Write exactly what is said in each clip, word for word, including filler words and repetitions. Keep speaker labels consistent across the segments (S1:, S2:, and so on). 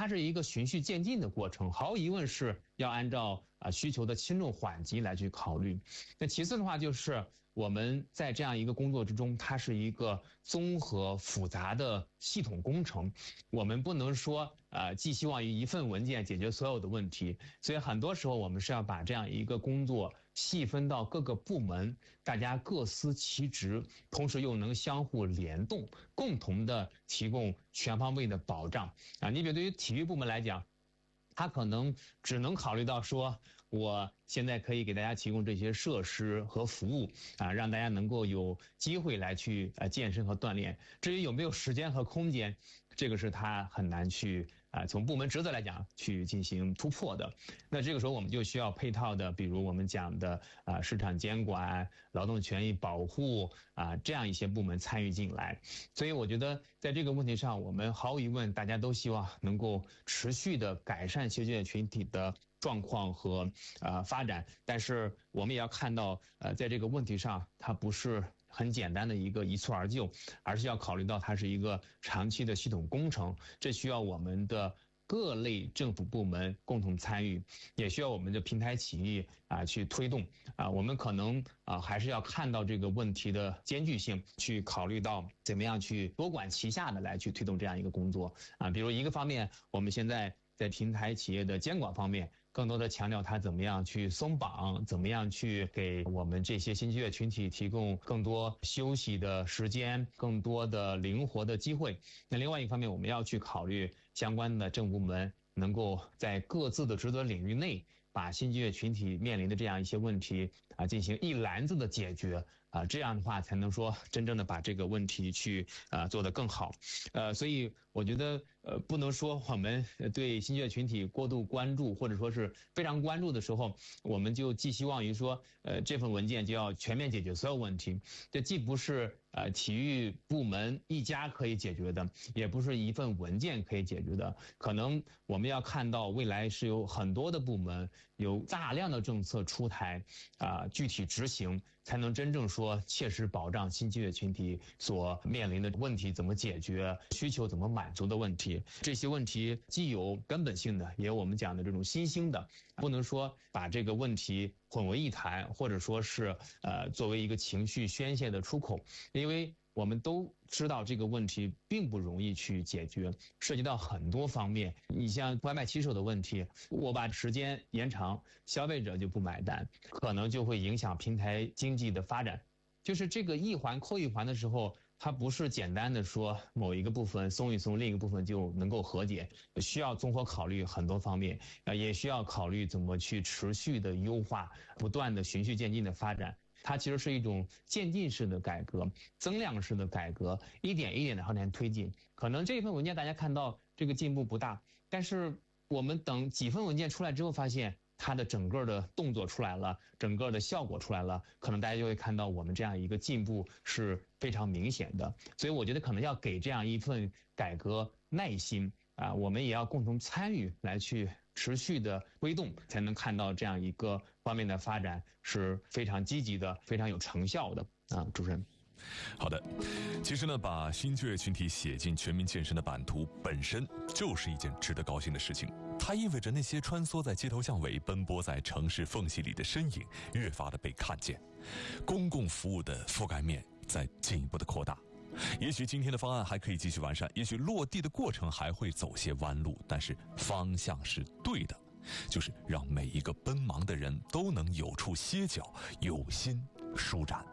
S1: 它是一个循序渐进的过程，毫无疑问是要按照啊需求的轻重缓急来去考虑。那其次的话就是我们在这样一个工作之中，它是一个综合复杂的系统工程，我们不能说呃寄希望于一份文件解决所有的问题，所以很多时候我们是要把这样一个工作细分到各个部门，大家各司其职，同时又能相互联动，共同的提供全方位的保障啊。你比如对于体育部门来讲，他可能只能考虑到说，我现在可以给大家提供这些设施和服务啊，让大家能够有机会来去呃健身和锻炼。至于有没有时间和空间，这个是他很难去啊从部门职责来讲去进行突破的。那这个时候我们就需要配套的，比如我们讲的啊市场监管、劳动权益保护啊这样一些部门参与进来。所以我觉得在这个问题上，我们毫无疑问大家都希望能够持续的改善性就业群体的状况和呃发展，但是我们也要看到，呃，在这个问题上，它不是很简单的一个一蹴而就，而是要考虑到它是一个长期的系统工程，这需要我们的各类政府部门共同参与，也需要我们的平台企业啊去推动啊。我们可能啊还是要看到这个问题的艰巨性，去考虑到怎么样去多管齐下的来去推动这样一个工作啊。比如一个方面，我们现在在平台企业的监管方面，更多的强调它怎么样去松绑，怎么样去给我们这些新就业群体提供更多休息的时间，更多的灵活的机会。那另外一方面，我们要去考虑相关的政府部门能够在各自的职责领域内，把新就业群体面临的这样一些问题啊进行一篮子的解决啊，这样的话才能说真正的把这个问题去啊做得更好。呃，所以我觉得呃不能说我们对新就业群体过度关注，或者说是非常关注的时候，我们就寄希望于说呃这份文件就要全面解决所有问题。这既不是呃体育部门一家可以解决的，也不是一份文件可以解决的。可能我们要看到未来是有很多的部门，有大量的政策出台啊、呃，具体执行，才能真正说切实保障新就业群体所面临的问题怎么解决，需求怎么满足的问题。这些问题既有根本性的，也有我们讲的这种新兴的，不能说把这个问题混为一谈，或者说是呃作为一个情绪宣泄的出口，因为我们都知道这个问题并不容易去解决，涉及到很多方面。你像外卖骑手的问题，我把时间延长，消费者就不买单，可能就会影响平台经济的发展。就是这个一环扣一环的时候，它不是简单的说某一个部分松一松，另一个部分就能够和解，需要综合考虑很多方面，啊，也需要考虑怎么去持续的优化，不断的循序渐进的发展。它其实是一种渐进式的改革，增量式的改革，一点一点的向前推进。可能这一份文件大家看到这个进步不大，但是我们等几份文件出来之后，发现它的整个的动作出来了，整个的效果出来了，可能大家就会看到我们这样一个进步是非常明显的。所以我觉得可能要给这样一份改革耐心啊，我们也要共同参与来去持续的推动，才能看到这样一个方面的发展是非常积极的，非常有成效的啊。主持人，
S2: 好的，其实呢，把新就业群体写进全民健身的版图本身就是一件值得高兴的事情。它意味着那些穿梭在街头巷尾、奔波在城市缝隙里的身影越发的被看见，公共服务的覆盖面在进一步的扩大。也许今天的方案还可以继续完善，也许落地的过程还会走些弯路，但是方向是对的，就是让每一个奔忙的人都能有处歇脚，有心舒展。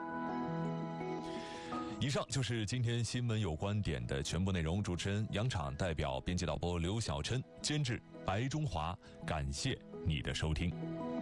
S2: 以上就是今天新闻有观点的全部内容。主持人杨昶，代表编辑导播刘晓琛，监制白中华，感谢你的收听。